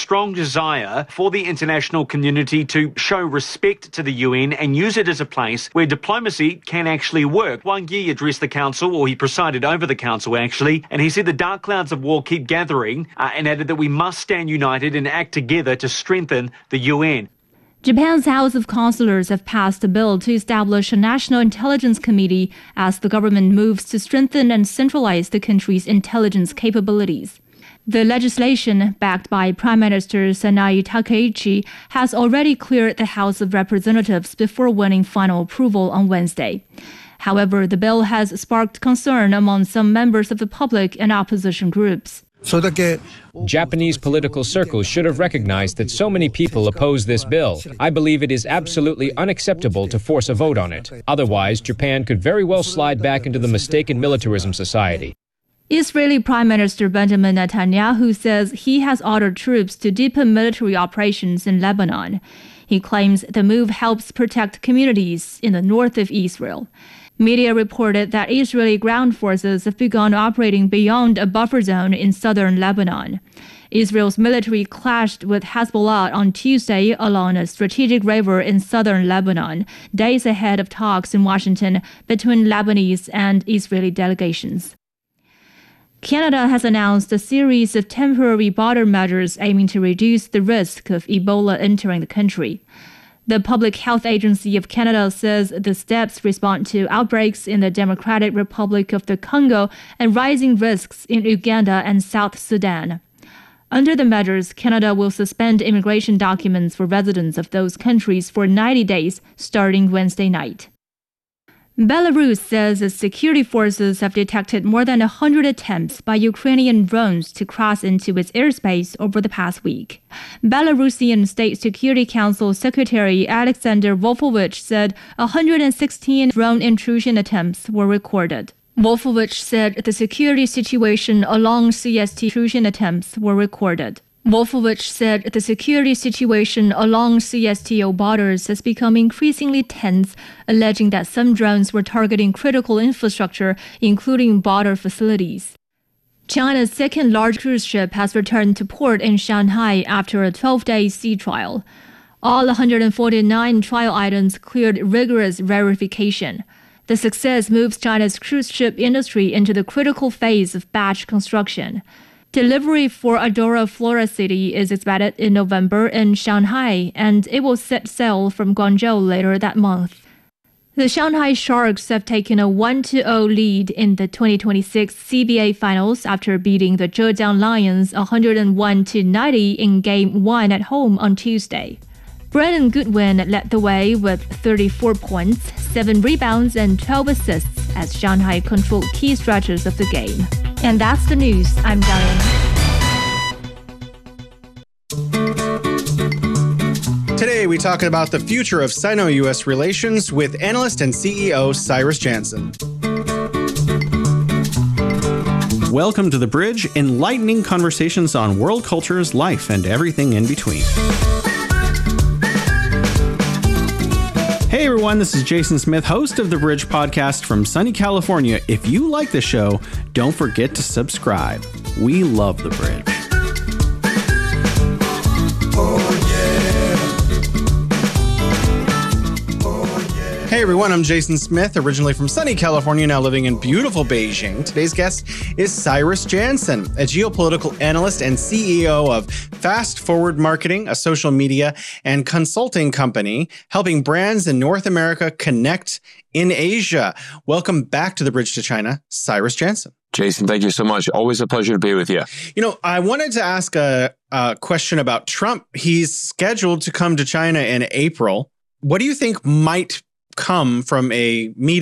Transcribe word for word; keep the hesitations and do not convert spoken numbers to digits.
strong desire for the international community to show respect to the U N and use it as a place where diplomacy can actually work. Wang Yi addressed the council, or he presided over the council actually, and he said the dark clouds of war keep gathering uh, and added that we must stand united and act together to strengthen the U N. Japan's House of Councillors have passed a bill to establish a National Intelligence Committee as the government moves to strengthen and centralize the country's intelligence capabilities. The legislation, backed by Prime Minister Sanae Takaichi, has already cleared the House of Representatives before winning final approval on Wednesday. However, the bill has sparked concern among some members of the public and opposition groups. Japanese political circles should have recognized that so many people oppose this bill. I believe it is absolutely unacceptable to force a vote on it. Otherwise, Japan could very well slide back into the mistaken militarism society. Israeli Prime Minister Benjamin Netanyahu says he has ordered troops to deepen military operations in Lebanon. He claims the move helps protect communities in the north of Israel. Media reported that Israeli ground forces have begun operating beyond a buffer zone in southern Lebanon. Israel's military clashed with Hezbollah on Tuesday along a strategic river in southern Lebanon, days ahead of talks in Washington between Lebanese and Israeli delegations. Canada has announced a series of temporary border measures aiming to reduce the risk of Ebola entering the country. The Public Health Agency of Canada says the steps respond to outbreaks in the Democratic Republic of the Congo and rising risks in Uganda and South Sudan. Under the measures, Canada will suspend immigration documents for residents of those countries for ninety days, starting Wednesday night. Belarus says its security forces have detected more than one hundred attempts by Ukrainian drones to cross into its airspace over the past week. Belarusian State Security Council Secretary Alexander Wolfowitz said one hundred sixteen drone intrusion attempts were recorded. Wolfowitz said the security situation along C S T intrusion attempts were recorded. Wolfowitz said the security situation along C S T O borders has become increasingly tense, alleging that some drones were targeting critical infrastructure, including border facilities. China's second large cruise ship has returned to port in Shanghai after a twelve-day sea trial. All one hundred forty-nine trial items cleared rigorous verification. The success moves China's cruise ship industry into the critical phase of batch construction. Delivery for Adora Flora City is expected in November in Shanghai, and it will set sail from Guangzhou later that month. The Shanghai Sharks have taken a one to zero lead in the twenty twenty-six C B A Finals after beating the Zhejiang Lions one hundred one to ninety in Game one at home on Tuesday. Brandon Goodwin led the way with thirty-four points, seven rebounds, and twelve assists as Shanghai controlled key stretches of the game. And that's the news. I'm Diane. Today, we talk about the future of Sino-U S relations with analyst and C E O Cyrus Janssen. Welcome to The Bridge, enlightening conversations on world cultures, life, and everything in between. Hey everyone, this is Jason Smith, host of The Bridge podcast from sunny California. If you like the show, don't forget to subscribe. We love The Bridge. Oh, yeah. Oh, yeah. Hey everyone, I'm Jason Smith, originally from sunny California, now living in beautiful Beijing. Today's guest is Cyrus Janssen, a geopolitical analyst and C E O of Fast Forward Marketing, a social media and consulting company helping brands in North America connect in Asia. Welcome back to The Bridge to China, Cyrus Janssen. Jason, thank you so much. Always a pleasure to be with you. You know, I wanted to ask a, a question about Trump. He's scheduled to come to China in April. What do you think might come from a meeting